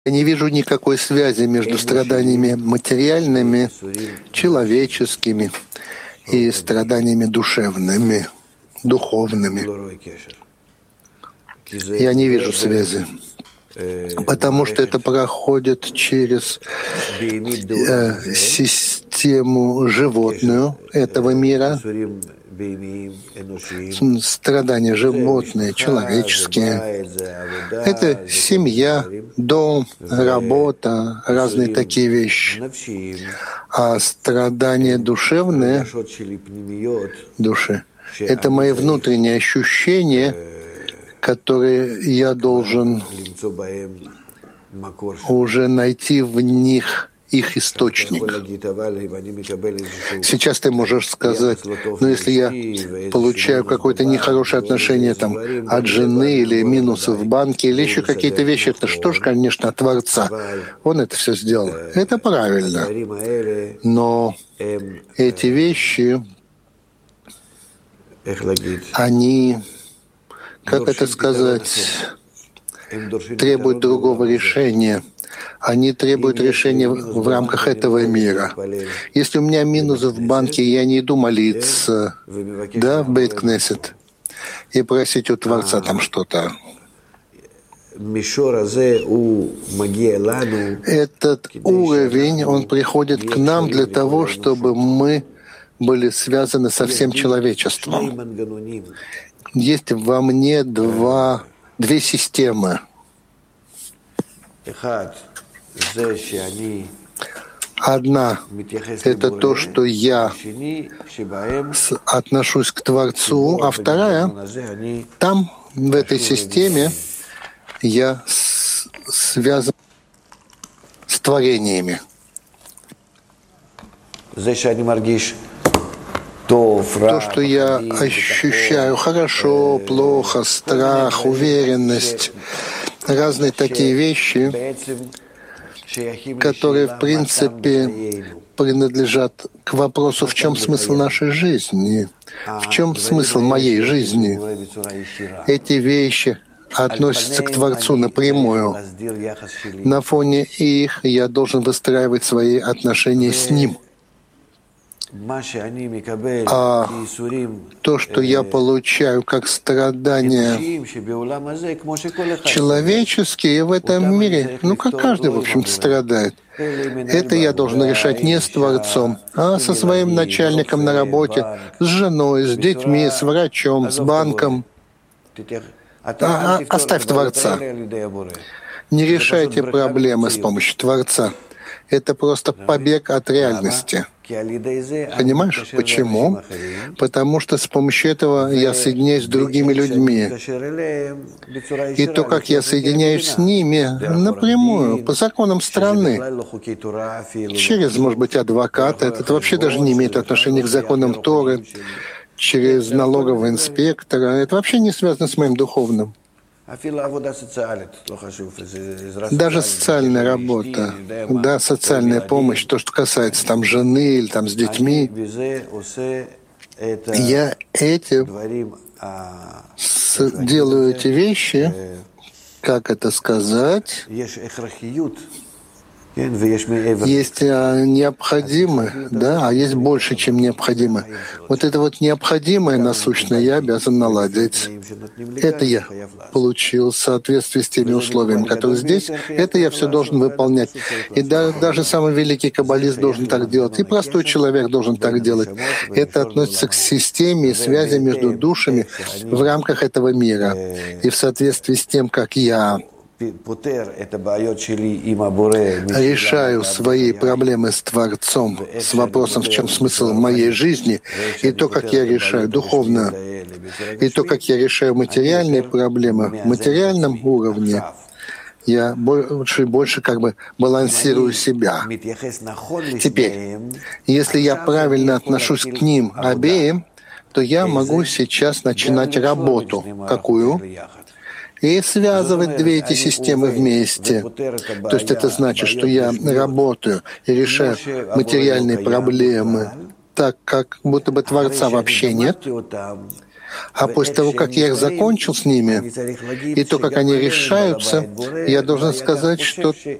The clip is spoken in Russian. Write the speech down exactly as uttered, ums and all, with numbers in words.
Я не вижу никакой связи между страданиями материальными, человеческими и страданиями душевными, духовными. Я не вижу связи, потому что это проходит через э, систему животную этого мира, страдания животные, человеческие. Это семья, дом, работа, разные такие вещи. А страдания душевные, души, это мои внутренние ощущения, которые я должен уже найти в них их источник. Сейчас ты можешь сказать, ну если я получаю какое-то нехорошее отношение там, от жены или минусы в банке, или еще какие-то вещи, это что ж, конечно, от Творца. Он это все сделал. Это правильно. Но эти вещи, они, как это сказать, требуют другого решения. Они требуют решения в рамках этого мира. Если у меня минусы в банке, я не иду молиться, да, в Бейт-Кнесет, и просить у Творца там что-то. Этот уровень, он приходит к нам для того, чтобы мы были связаны со всем человечеством. Есть во мне два, две системы. Одна — это то, что я отношусь к Творцу, а вторая — там, в этой системе, я связан с творениями. То, что я ощущаю хорошо, плохо, страх, уверенность, разные такие вещи, которые, в принципе, принадлежат к вопросу, в чем смысл нашей жизни, в чем смысл моей жизни. Эти вещи относятся к Творцу напрямую. На фоне их я должен выстраивать свои отношения с Ним. А то, что я получаю как страдания человеческие в этом мире, ну, как каждый, в общем-то, страдает. Это я должен решать не с Творцом, а со своим начальником на работе, с женой, с детьми, с врачом, с банком. А, а, оставь Творца. Не решайте проблемы с помощью Творца. Это просто побег от реальности. Понимаешь, почему? Потому что с помощью этого я соединяюсь с другими людьми. И то, как я соединяюсь с ними, напрямую, по законам страны, через, может быть, адвоката, это вообще даже не имеет отношения к законам Торы, через налогового инспектора, это вообще не связано с моим духовным. Даже социальная работа, да, социальная помощь, то, что касается там жены или там с детьми, я этим делаю эти вещи, как это сказать, есть необходимое, да, а есть больше, чем необходимое. Вот это вот необходимое насущное я обязан наладить. Это я получил в соответствии с теми условиями, которые здесь. Это я все должен выполнять. И да, даже самый великий каббалист должен так делать. И простой человек должен так делать. Это относится к системе и связи между душами в рамках этого мира. И в соответствии с тем, как я решаю свои проблемы с Творцом, с вопросом, в чем смысл моей жизни, и то, как я решаю духовно, и то, как я решаю материальные проблемы в материальном уровне, я больше и больше как бы балансирую себя. Теперь, если я правильно отношусь к ним обеим, то я могу сейчас начинать работу. Какую? И связывать две эти системы вместе. То есть это значит, что я работаю и решаю материальные проблемы так, как будто бы Творца вообще нет. А после того, как я их закончил с ними, и то, как они решаются, я должен сказать, что